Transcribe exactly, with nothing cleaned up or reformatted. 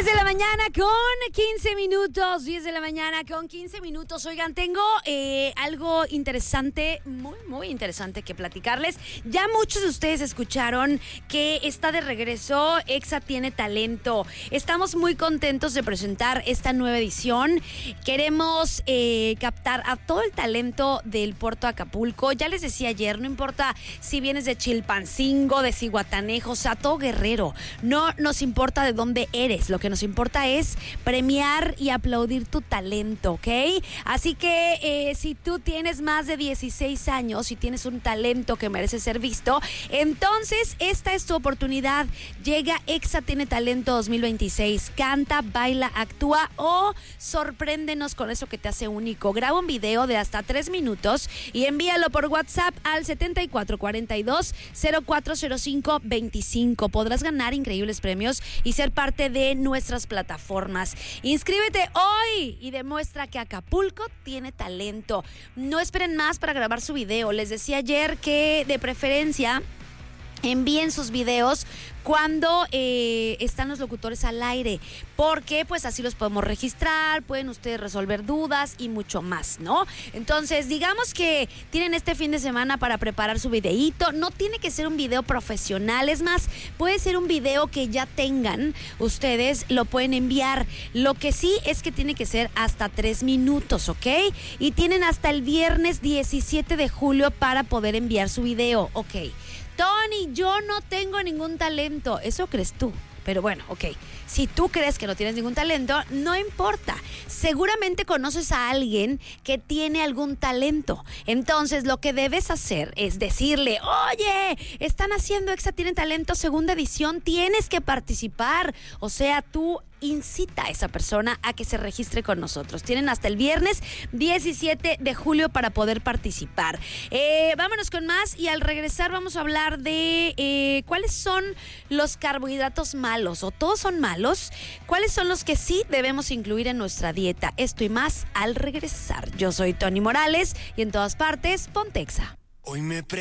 diez de la mañana con quince minutos, diez de la mañana con quince minutos. Oigan, tengo eh, algo interesante, muy, muy interesante que platicarles. Ya muchos de ustedes escucharon que está de regreso Exa Tiene Talento. Estamos muy contentos de presentar esta nueva edición. Queremos eh, captar a todo el talento del Puerto Acapulco. Ya les decía ayer, no importa si vienes de Chilpancingo, de Zihuatanejo, o sea, todo guerrero. No nos importa de dónde eres. Lo que nos importa es premiar y aplaudir tu talento, ¿ok? Así que eh, si tú tienes más de dieciséis años y tienes un talento que merece ser visto, entonces esta es tu oportunidad. Llega Exa Tiene Talento dos mil veintiséis. Canta, baila, actúa o sorpréndenos con eso que te hace único. Graba un video de hasta tres minutos y envíalo por WhatsApp al setenta y cuatro cuarenta y dos cero cuatro cero cinco veinticinco. Podrás ganar increíbles premios y ser parte de nuestras plataformas. Inscríbete hoy y demuestra que Acapulco tiene talento. No esperen más para grabar su video. Les decía ayer que de preferencia envíen sus videos cuando eh, están los locutores al aire, porque pues así los podemos registrar, pueden ustedes resolver dudas y mucho más, ¿no? Entonces, digamos que tienen este fin de semana para preparar su videíto. No tiene que ser un video profesional, es más, puede ser un video que ya tengan, ustedes lo pueden enviar. Lo que sí es que tiene que ser hasta tres minutos, ¿ok? Y tienen hasta el viernes diecisiete de julio para poder enviar su video, ¿ok? Tony, yo no tengo ningún talento. Eso crees tú. Pero bueno, ok. Si tú crees que no tienes ningún talento, no importa. Seguramente conoces a alguien que tiene algún talento. Entonces, lo que debes hacer es decirle, oye, están haciendo Exa Tiene Talento segunda edición, tienes que participar. O sea, tú incita a esa persona a que se registre con nosotros. Tienen hasta el viernes diecisiete de julio para poder participar. Eh, vámonos con más y al regresar vamos a hablar de eh, cuáles son los carbohidratos malos o todos son malos. ¿Cuáles son los que sí debemos incluir en nuestra dieta? Esto y más al regresar. Yo soy Tony Morales y en todas partes, ponte Exa. Hoy me pre-